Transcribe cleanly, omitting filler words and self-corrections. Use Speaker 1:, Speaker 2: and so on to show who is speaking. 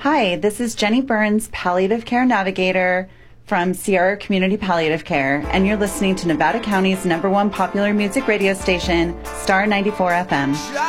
Speaker 1: Hi, this is Jenny Burns, Palliative Care Navigator from Sierra Community Palliative Care, and you're listening to Nevada County's #1 popular music radio station, Star 94 FM.